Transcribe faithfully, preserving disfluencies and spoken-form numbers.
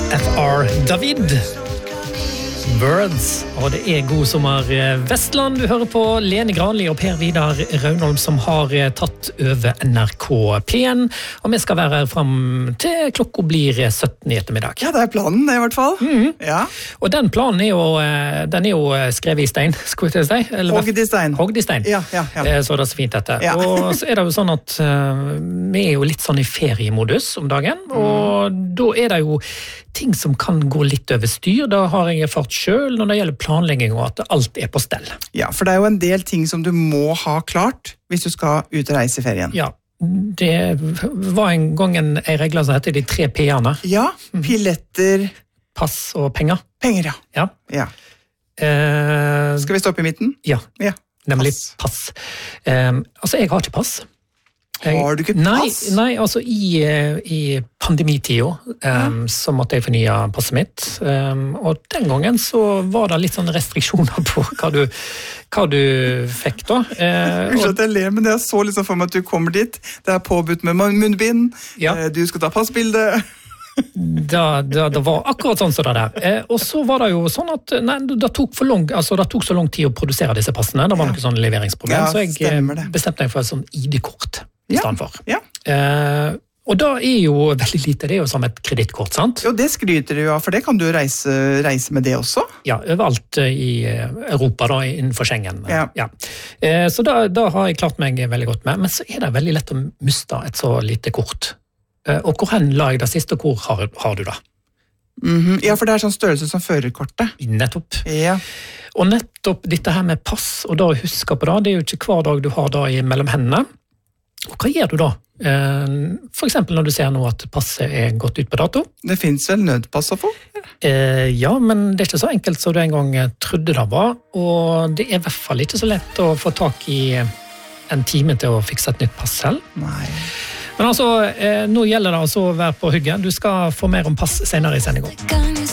F R David Birds, og det er god sommer Vestland. Du hører på Lene Granli og Per Vidar Raunholm som har tatt over N R K P en, og vi skal være her frem til klokka blir sytten i ettermiddag. Ja, det er planen det i hvert fall. Mm. Ja. Og den planen er jo, den er jo skrevet i stein, skulle jeg si. Hogd i stein. Hogd i stein. Ja, ja, ja. Så det er så fint dette. Ja. Og så er det jo sånn at uh, vi er jo litt sånn i feriemodus om dagen, og mm. da er det jo ting som kan gå litt over styr. Da har jeg erfart selv når det gjelder planlegging og at alt er på stell. Ja, for det er jo en del ting som du må ha klart hvis du skal ut og reise i ferien. Ja, det var en gang en, en regler som heter de tre P-ene. Ja, billetter, pass og penger. Penger, ja. Ja. ja. Eh, skal vi stoppe i midten? Ja, ja. Nemlig pass. pass. Eh, altså, jeg har ikke pass. Jeg, har du ikke pass? Nei, nei altså i, i pandemitida um, ja. så måtte jeg fornye passet mitt, um, og den gangen så var det litt sånne restriksjoner på hva du, hva du fikk da. Uh, Unnskyld at jeg ler, men jeg så liksom for meg at du kommer dit, det er påbudt med munnbind, ja. du skal ta passbilde. Da, da, det var akkurat sånn som det der. Eh, og så var det jo sånn at nei, det, tok for lang, altså, det tok så lang tid å produsere disse passene, det var ja. noe sånn leveringsproblem, ja, så jeg bestemte meg for et sånn I D-kort i ja. stedet for. Ja. Eh, og da er jo veldig lite, det er jo som et kredittkort, sant? Jo, det skryter du av, for det kan du reise, reise med det også. Ja, overalt i Europa da, innenfor Schengen. Ja. Ja. Eh, så da, da har jeg klart meg veldig godt med, men så er det veldig lett å miste et så lite kort. Og hvor hen la jeg det siste, hvor har, har du da? Mm-hmm. Ja, for det er sånn størrelse som førerkortet. Nettopp. Ja. Og nettopp dette her med pass, og da husker på det, det er jo ikke hver dag du har da i mellom hendene. Og hva gjør du da? For eksempel når du ser nå at passet er gått ut på dato. Det finnes vel nødpass å få? Eh, ja, men det er ikke så enkelt som du en gang trodde det var, og det er i hvert fall ikke så lett å få tak i en time til å fikse et nytt pass selv. Nei. Men altså, eh, nå gjelder det altså å være på hugget. Du skal få mer om pass senere i sendingen.